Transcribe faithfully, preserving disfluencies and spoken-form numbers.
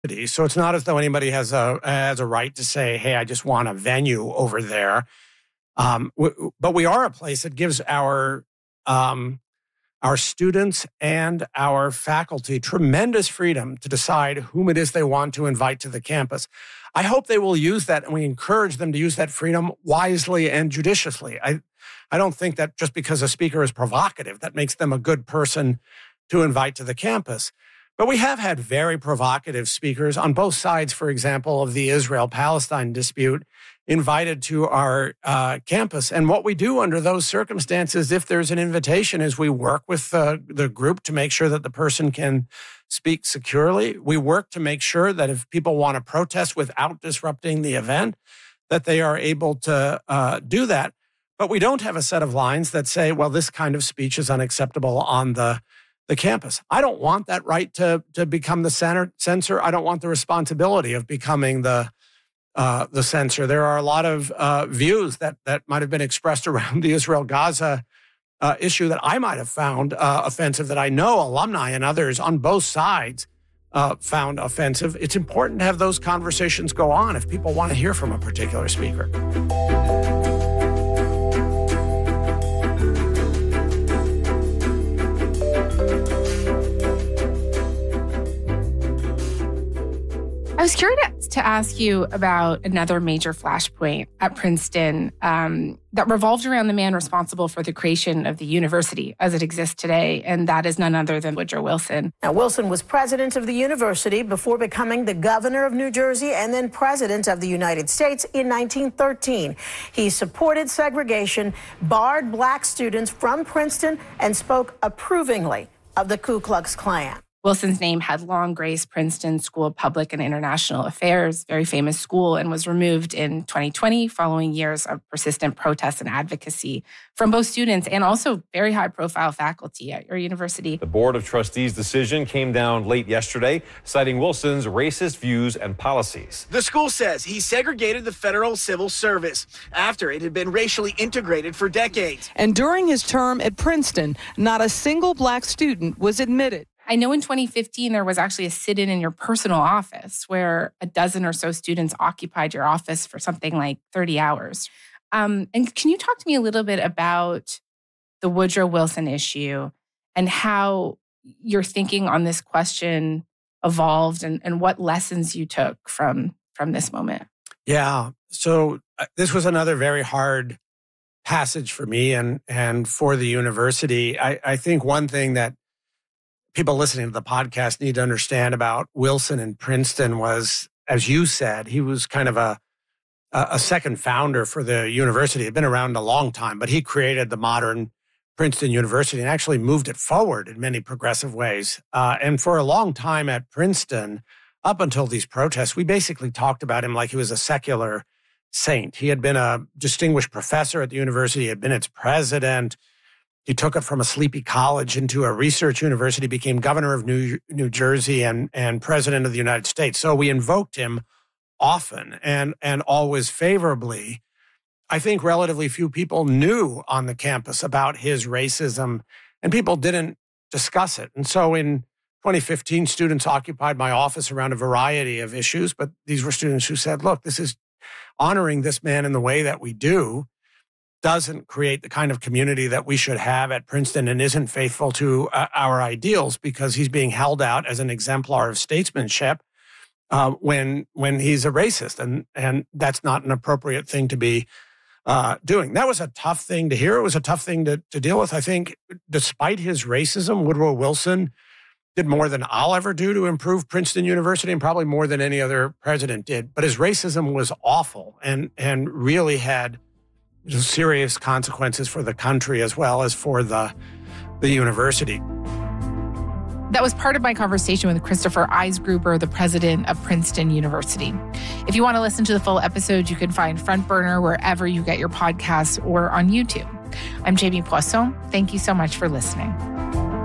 So it's not as though anybody has a has a right to say, hey, I just want a venue over there. Um, w- but we are a place that gives our um, our students and our faculty tremendous freedom to decide whom it is they want to invite to the campus. I hope they will use that, and we encourage them to use that freedom wisely and judiciously. I, I don't think that just because a speaker is provocative, that makes them a good person to invite to the campus. But we have had very provocative speakers on both sides, for example, of the Israel-Palestine dispute, invited to our uh, campus. And what we do under those circumstances, if there's an invitation, is we work with uh, the group to make sure that the person can speak securely. We work to make sure that if people want to protest without disrupting the event, that they are able to uh, do that. But we don't have a set of lines that say, well, this kind of speech is unacceptable on the the campus. I don't want that right to, to become the center, censor. I don't want the responsibility of becoming the uh, the censor. There are a lot of uh, views that that might have been expressed around the Israel-Gaza uh, issue that I might have found uh, offensive, that I know alumni and others on both sides uh, found offensive. It's important to have those conversations go on if people want to hear from a particular speaker. I was curious to ask you about another major flashpoint at Princeton um, that revolved around the man responsible for the creation of the university as it exists today, and that is none other than Woodrow Wilson. Now, Wilson was president of the university before becoming the governor of New Jersey and then president of the United States in nineteen thirteen. He supported segregation, barred black students from Princeton, and spoke approvingly of the Ku Klux Klan. Wilson's name had long graced Princeton School of Public and International Affairs, very famous school, and was removed in twenty twenty following years of persistent protests and advocacy from both students and also very high-profile faculty at your university. The Board of Trustees' decision came down late yesterday, citing Wilson's racist views and policies. The school says he segregated the federal civil service after it had been racially integrated for decades. And during his term at Princeton, not a single black student was admitted. I know in twenty fifteen, there was actually a sit-in in your personal office where a dozen or so students occupied your office for something like thirty hours. Um, and can you talk to me a little bit about the Woodrow Wilson issue and how your thinking on this question evolved and, and what lessons you took from, from this moment? Yeah. So uh, this was another very hard passage for me and, and for the university. I, I think one thing that people listening to the podcast need to understand about Wilson and Princeton was, as you said, he was kind of a a second founder for the university. It had been around a long time, but he created the modern Princeton University and actually moved it forward in many progressive ways. Uh, and for a long time at Princeton, up until these protests, we basically talked about him like he was a secular saint. He had been a distinguished professor at the university, he had been its president. He took it from a sleepy college into a research university, became governor of New, New Jersey and, and president of the United States. So we invoked him often and, and always favorably. I think relatively few people knew on the campus about his racism, and people didn't discuss it. And so in twenty fifteen, students occupied my office around a variety of issues, but these were students who said, look, this is honoring this man in the way that we do doesn't create the kind of community that we should have at Princeton and isn't faithful to uh, our ideals because he's being held out as an exemplar of statesmanship uh, when when he's a racist. And, and that's not an appropriate thing to be uh, doing. That was a tough thing to hear. It was a tough thing to, to deal with. I think despite his racism, Woodrow Wilson did more than I'll ever do to improve Princeton University and probably more than any other president did. But his racism was awful and, and really had serious consequences for the country as well as for the, the university. That was part of my conversation with Christopher Eisgruber, the president of Princeton University. If you want to listen to the full episode, you can find Front Burner wherever you get your podcasts or on YouTube. I'm Jamie Poisson. Thank you so much for listening.